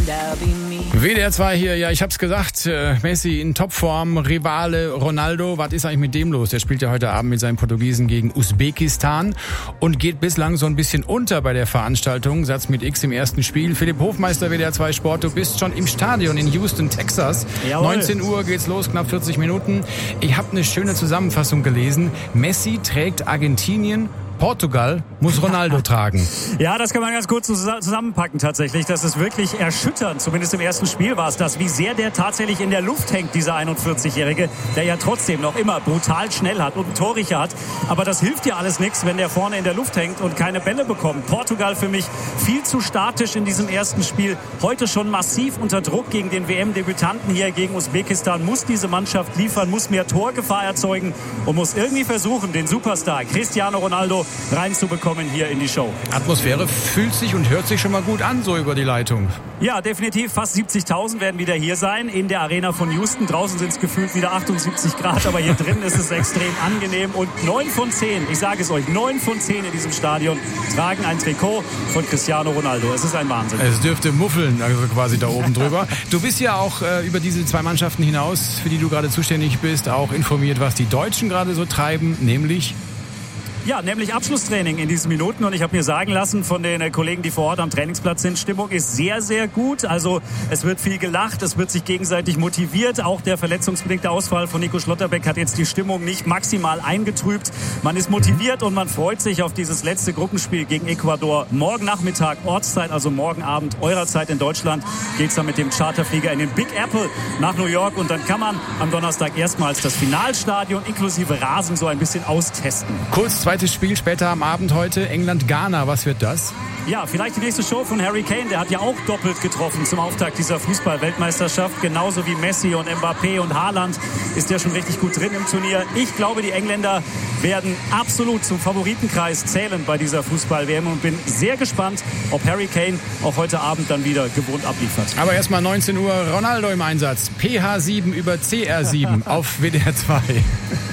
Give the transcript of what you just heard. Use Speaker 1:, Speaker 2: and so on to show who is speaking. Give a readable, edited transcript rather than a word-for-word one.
Speaker 1: WDR 2 hier, ja, ich hab's gesagt, Messi in Topform, Rivale Ronaldo, was ist eigentlich mit dem los? Der spielt ja heute Abend mit seinen Portugiesen gegen Usbekistan und geht bislang so ein bisschen unter bei der Veranstaltung. Satz mit X im ersten Spiel. Philipp Hofmeister, WDR 2 Sport, du bist schon im Stadion in Houston, Texas.
Speaker 2: Jawohl.
Speaker 1: 19 Uhr geht's los, knapp 40 Minuten. Ich habe eine schöne Zusammenfassung gelesen. Messi trägt Argentinien, Portugal muss Ronaldo tragen.
Speaker 2: Ja, das kann man ganz kurz zusammenpacken tatsächlich. Das ist wirklich erschütternd. Zumindest im ersten Spiel war es das, wie sehr der tatsächlich in der Luft hängt, dieser 41-Jährige, der ja trotzdem noch immer brutal schnell hat und einen Torriecher hat. Aber das hilft ja alles nichts, wenn der vorne in der Luft hängt und keine Bälle bekommt. Portugal für mich viel zu statisch in diesem ersten Spiel. Heute schon massiv unter Druck gegen den WM-Debütanten hier gegen Usbekistan. Muss diese Mannschaft liefern, muss mehr Torgefahr erzeugen und muss irgendwie versuchen, den Superstar Cristiano Ronaldo reinzubekommen hier in die Show.
Speaker 1: Atmosphäre fühlt sich und hört sich schon mal gut an, so über die Leitung.
Speaker 2: Ja, definitiv. Fast 70.000 werden wieder hier sein in der Arena von Houston. Draußen sind es gefühlt wieder 78 Grad, aber hier drin ist es extrem angenehm. Und 9 von 10, ich sage es euch, 9 von 10 in diesem Stadion tragen ein Trikot von Cristiano Ronaldo. Es ist ein Wahnsinn.
Speaker 1: Es dürfte muffeln, also quasi da oben drüber. Du bist ja auch über diese zwei Mannschaften hinaus, für die du gerade zuständig bist, auch informiert, was die Deutschen gerade so treiben, nämlich
Speaker 2: Abschlusstraining in diesen Minuten. Und ich habe mir sagen lassen von den Kollegen, die vor Ort am Trainingsplatz sind, Stimmung ist sehr, sehr gut. Also es wird viel gelacht, es wird sich gegenseitig motiviert. Auch der verletzungsbedingte Ausfall von Nico Schlotterbeck hat jetzt die Stimmung nicht maximal eingetrübt. Man ist motiviert und man freut sich auf dieses letzte Gruppenspiel gegen Ecuador. Morgen Nachmittag Ortszeit, also morgen Abend eurer Zeit in Deutschland, geht's dann mit dem Charterflieger in den Big Apple nach New York. Und dann kann man am Donnerstag erstmals das Finalstadion inklusive Rasen so ein bisschen austesten.
Speaker 1: Kurz zweites Spiel später am Abend heute, England-Ghana. Was wird das?
Speaker 2: Ja, vielleicht die nächste Show von Harry Kane. Der hat ja auch doppelt getroffen zum Auftakt dieser Fußball-Weltmeisterschaft. Genauso wie Messi und Mbappé und Haaland ist der schon richtig gut drin im Turnier. Ich glaube, die Engländer werden absolut zum Favoritenkreis zählen bei dieser Fußball-WM und bin sehr gespannt, ob Harry Kane auch heute Abend dann wieder gewohnt abliefert.
Speaker 1: Aber erstmal 19 Uhr, Ronaldo im Einsatz. PH7 über CR7 auf WDR 2.